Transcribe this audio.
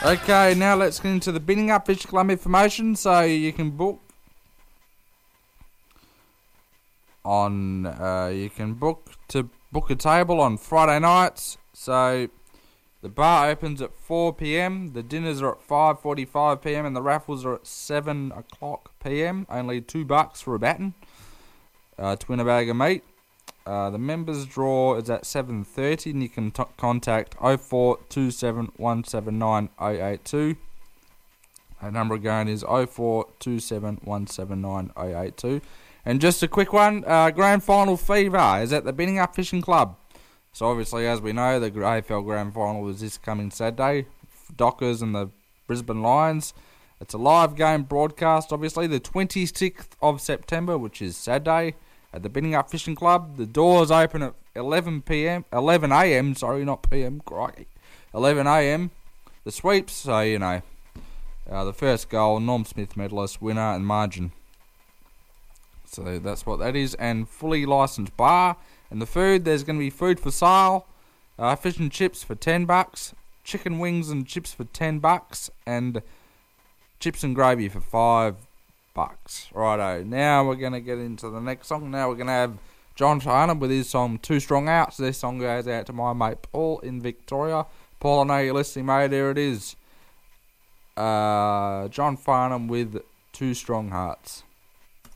Okay, now let's get into the Binning Up Fishing Club information. So you can book to book a table on Friday nights. So the bar opens at 4 p.m, the dinners are at 5:45 p.m, and the raffles are at 7 o'clock p.m. Only $2 for a batten to win a bag of meat. The members draw is at 7:30, and you can contact 0427179082. Our number again is 0427179082. And just a quick one, Grand Final fever is at the Binning Up Fishing Club. So obviously, as we know, the AFL Grand Final is this coming Saturday. Dockers and the Brisbane Lions. It's a live game broadcast, obviously, the 26th of September, which is Saturday, at the Binning Up Fishing Club. The doors open at 11 a.m, sorry, not p.m, crikey. 11 a.m. The sweeps, so you know, the first goal, Norm Smith medalist, winner and margin. So that's what that is. And fully licensed bar. And the food, there's going to be food for sale. Fish and chips for $10. Chicken wings and chips for $10. And chips and gravy for $5. Righto. Now we're going to get into the next song. Now we're going to have John Farnham with his song Too Strong Out. So this song goes out to my mate Paul in Victoria. Paul, I know you're listening, mate. Here it is. John Farnham with Two Strong Hearts.